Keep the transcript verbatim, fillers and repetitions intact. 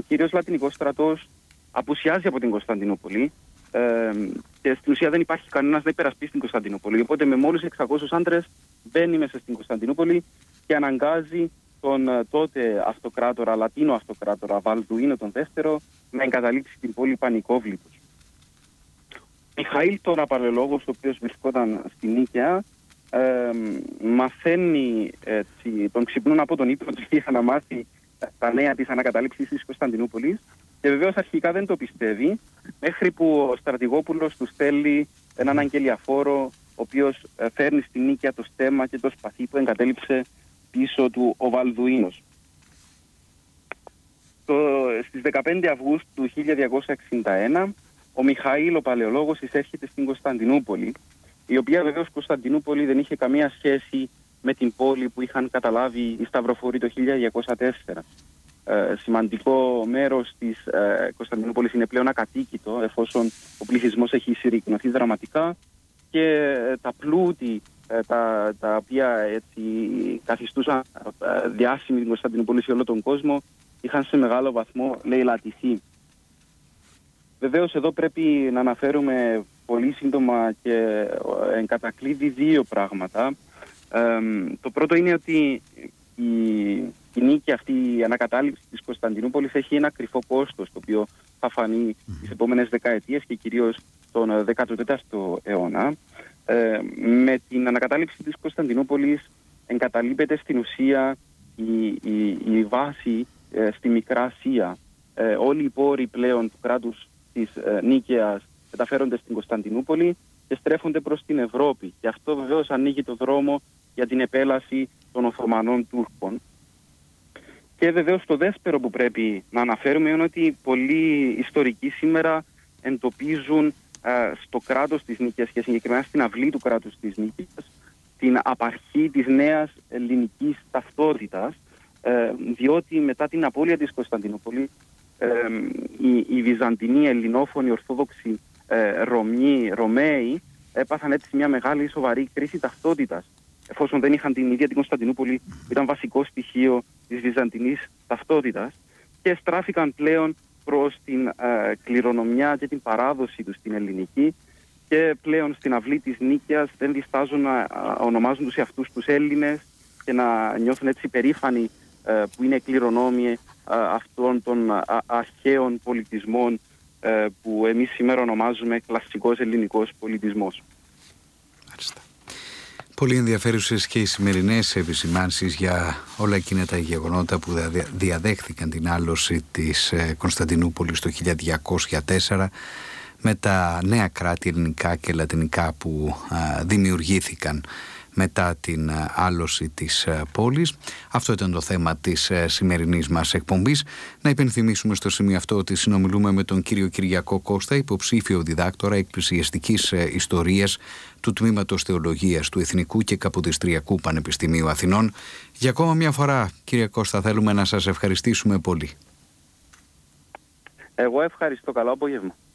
κυρίως λατινικός στρατός απουσιάζει από την Κωνσταντινούπολη ε, και στην ουσία δεν υπάρχει κανένας να υπερασπίσει την Κωνσταντινούπολη. Οπότε με μόλις εξακόσιους άντρες μπαίνει μέσα στην Κωνσταντινούπολη και αναγκάζει τον τότε αυτοκράτορα, Λατίνο αυτοκράτορα Βαλδουίνο τον δεύτερο να εγκαταλείψει την πόλη πανικόβλητος. Μιχαήλ τώρα παλαιολόγος, ο οποίος βρισκόταν στη Νίκαια, ε, μαθαίνει, έτσι, τον ξυπνούν από τον ύπνο του για να μάθει τα νέα της ανακατάληψης της Κωνσταντινούπολης και βεβαίως αρχικά δεν το πιστεύει, μέχρι που ο Στρατηγόπουλος του στέλνει έναν αγγελιαφόρο, ο οποίος φέρνει στη Νίκαια το στέμμα και το σπαθί που εγκατέλειψε πίσω του ο Βαλδουίνος. Το, στις δεκαπέντε Αυγούστου του χίλια διακόσια εξήντα ένα ο Μιχαήλ ο Παλαιολόγος εισέρχεται στην Κωνσταντινούπολη, η οποία βεβαίως Κωνσταντινούπολη δεν είχε καμία σχέση με την πόλη που είχαν καταλάβει οι Σταυροφόροι το χίλια διακόσια τέσσερα. Ε, σημαντικό μέρος της ε, Κωνσταντινούπολης είναι πλέον ακατοίκητο, εφόσον ο πληθυσμός έχει συρρικνωθεί δραματικά και ε, τα πλούτη ε, τα, τα οποία έτσι, καθιστούσαν ε, διάσημη την Κωνσταντινούπολη σε όλο τον κόσμο είχαν σε μεγάλο βαθμό λαιλατηθεί. Βεβαίως εδώ πρέπει να αναφέρουμε πολύ σύντομα και εν κατακλείδη δύο πράγματα. Ε, το πρώτο είναι ότι η, η νίκη αυτή, η ανακατάληψη της Κωνσταντινούπολης έχει ένα κρυφό κόστος, το οποίο θα φανεί τις επόμενες δεκαετίες και κυρίως τον δέκατο τέταρτο αιώνα. Ε, με την ανακατάληψη της Κωνσταντινούπολης εγκαταλείπεται στην ουσία η, η, η βάση ε, στη Μικρά Ασία. Ε, όλοι οι πόροι πλέον του κράτους της ε, Νίκαιας μεταφέρονται στην Κωνσταντινούπολη και στρέφονται προς την Ευρώπη. Και αυτό βεβαίως ανοίγει το δρόμο για την επέλαση των Οθωμανών Τούρκων. Και βεβαίως το δεύτερο που πρέπει να αναφέρουμε είναι ότι πολλοί ιστορικοί σήμερα εντοπίζουν ε, στο κράτος της Νίκαιας και συγκεκριμένα στην αυλή του κράτους της Νίκαιας την απαρχή της νέας ελληνικής ταυτότητας, ε, διότι μετά την απώλεια της Κωνσταντινούπολης ε, οι, οι Βυζαντινοί, Ελληνόφωνοι, Ορθόδοξοι, ε, Ρωμιοί, Ρωμαίοι έπαθαν έτσι μια μεγάλη σοβαρή κρίση ταυτότητας, εφόσον δεν είχαν την ίδια την Κωνσταντινούπολη που ήταν βασικό στοιχείο της βυζαντινής ταυτότητας και στράφηκαν πλέον προς την ε, κληρονομιά και την παράδοση τους στην ελληνική και πλέον στην αυλή της Νίκαιας δεν διστάζουν να ε, ονομάζουν τους εαυτούς τους Έλληνες και να νιώθουν έτσι περήφανοι ε, που είναι κληρονόμοι ε, αυτών των ε, αρχαίων πολιτισμών ε, που εμείς σήμερα ονομάζουμε κλασικός ελληνικός πολιτισμός. Μάλιστα. Πολύ ενδιαφέρουσες και οι σημερινές επισημάνσεις για όλα εκείνα τα γεγονότα που διαδέχθηκαν την άλωση της Κωνσταντινούπολης το χίλια διακόσια τέσσερα με τα νέα κράτη ελληνικά και λατινικά που δημιουργήθηκαν μετά την άλωση της πόλης. Αυτό ήταν το θέμα της σημερινής μας εκπομπής. Να υπενθυμίσουμε στο σημείο αυτό ότι συνομιλούμε με τον κύριο Κυριακό Κώστα, υποψήφιο διδάκτορα εκκλησιαστικής ιστορίας του Τμήματος Θεολογίας του Εθνικού και Καποδιστριακού Πανεπιστημίου Αθηνών. Για ακόμα μια φορά, κύριε Κώστα, θέλουμε να σας ευχαριστήσουμε πολύ. Εγώ ευχαριστώ. Καλό απόγευμα.